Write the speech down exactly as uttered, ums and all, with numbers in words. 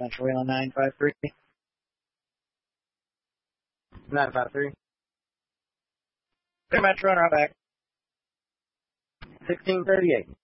Central Wheel nine five three. nine five three. Clear Metro and route back. sixteen thirty-eight.